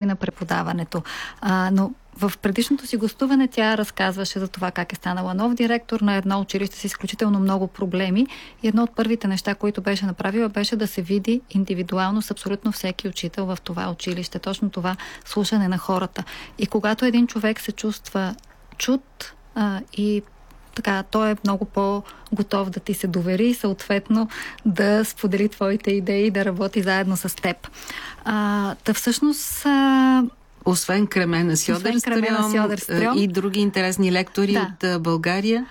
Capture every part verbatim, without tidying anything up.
на преподаването. А, но в предишното си гостуване тя разказваше за това как е станала нов директор на едно училище с изключително много проблеми и едно от първите неща, които беше направила, беше да се види индивидуално с абсолютно всеки учител в това училище. Точно това слушане на хората. И когато един човек се чувства чут а, и така, той е много по-готов да ти се довери и съответно да сподели твоите идеи и да работи заедно с теб. А, та всъщност... А, Освен Кремена Сьодерстрьом и други интересни лектори да. от България.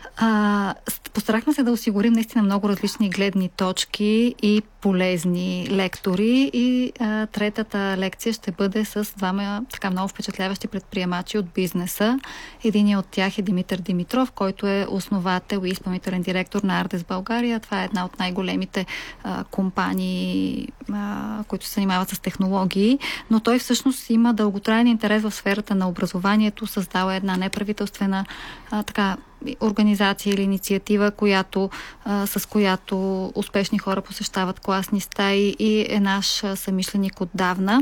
А, постарахме се да осигурим наистина много различни гледни точки и полезни лектори и а, третата лекция ще бъде с двама така много впечатляващи предприемачи от бизнеса. Единият от тях е Димитър Димитров, който е основател и изпълнителен директор на Ардес България. Това е една от най-големите а, компании, а, които се занимават с технологии, но той всъщност има дълготраен интерес в сферата на образованието, създава една неправителствена а, така организация или инициатива, която, а, с която успешни хора посещават класни стаи и е наш съмишленик отдавна.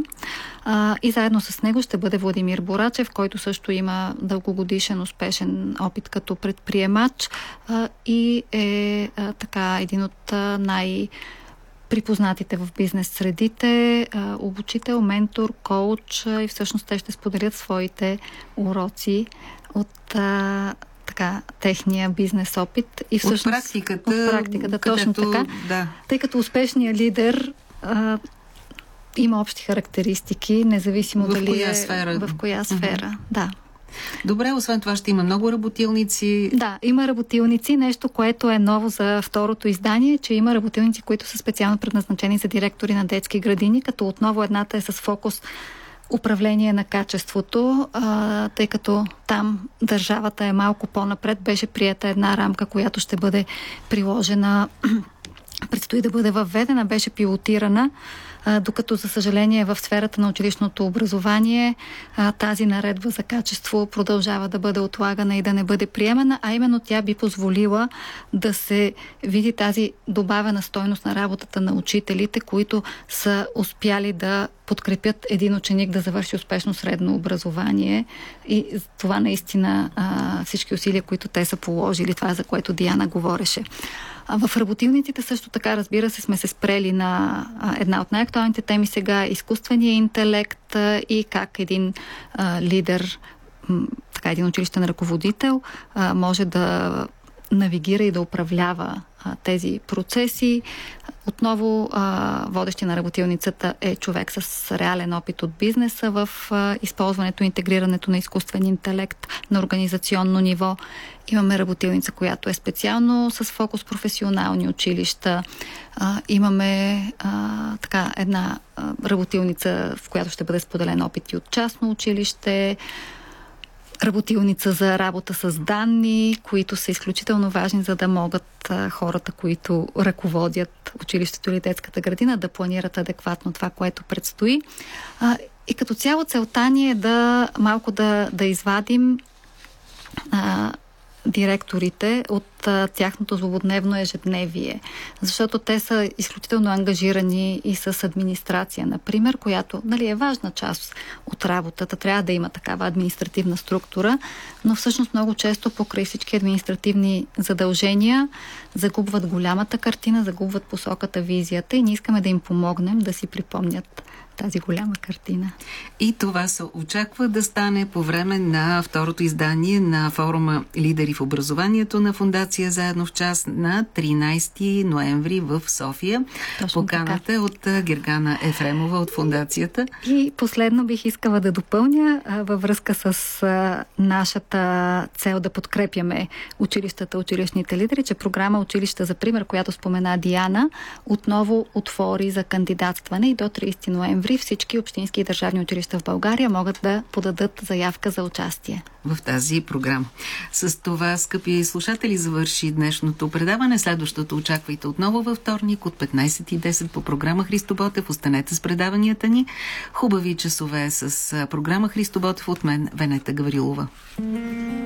А, и заедно с него ще бъде Владимир Борачев, който също има дългогодишен успешен опит като предприемач а, и е а, така един от а, най- припознатите в бизнес средите, а, обучител, ментор, коуч а, и всъщност те ще споделят своите уроци от а, така, техния бизнес опит. И всъщност, от практиката. От практиката, където, точно така. Да. Тъй като успешният лидер а, има общи характеристики, независимо в дали коя е сфера. в коя сфера. Mm-hmm. Да. Добре, освен това ще има много работилници. Да, има работилници. Нещо, което е ново за второто издание, че има работилници, които са специално предназначени за директори на детски градини, като отново едната е с фокус управление на качеството, а, тъй като там държавата е малко по-напред. Беше приета една рамка, която ще бъде приложена, предстои да бъде въведена, беше пилотирана, а, докато, за съжаление, в сферата на училищното образование а, тази наредба за качество продължава да бъде отлагана и да не бъде приемана, а именно тя би позволила да се види тази добавена стойност на работата на учителите, които са успяли да подкрепят един ученик да завърши успешно средно образование и това наистина а, всички усилия, които те са положили, това, за което Диана говореше. А в работилниците също така, разбира се, сме се спрели на а, една от най-актуалните теми сега, изкуствения интелект а, и как един а, лидер, м, така един училищен ръководител а, може да навигира и да управлява а, тези процеси. Отново а, водещи на работилницата е човек с реален опит от бизнеса в а, използването и интегрирането на изкуствен интелект на организационно ниво. Имаме работилница, която е специално с фокус професионални училища. А, имаме а, така една а, работилница, в която ще бъде споделен опит и от частно училище, работилница за работа с данни, които са изключително важни, за да могат а, хората, които ръководят училището или детската градина, да планират адекватно това, което предстои. А, и като цяло целта ни е да малко да, да извадим а, директорите от а, тяхното злободневно ежедневие, защото те са изключително ангажирани и с администрация, например, която, нали, е важна част от работата. Трябва да има такава административна структура, но всъщност много често покрай всички административни задължения загубват голямата картина, загубват посоката, визията и ние искаме да им помогнем да си припомнят тази голяма картина. И това се очаква да стане по време на второто издание на форума Лидери в образованието на Фондация Заедно в час на тринайсети ноември в София. Точно Поканата е от Гергана Ефремова от Фондацията. И последно бих искала да допълня а, във връзка с а, нашата цел да подкрепяме училищата, училищните лидери, че програма Училища за пример, която спомена Диана, отново отвори за кандидатстване и до трийсети ноември всички общински и държавни училища в България могат да подадат заявка за участие в тази програма. С това, скъпи слушатели, завърши днешното предаване. Следващото очаквайте отново във вторник от петнайсет и десет по програма Христо Ботев. Останете с предаванията ни. Хубави часове с програма Христо Ботев от мен, Венета Гаврилова.